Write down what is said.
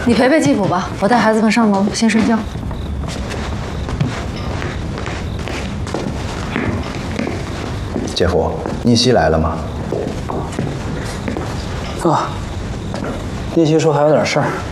你陪陪继父吧，我带孩子们上楼先睡觉。 姐夫，聂西来了吗？ 啊，聂西说还有点事儿。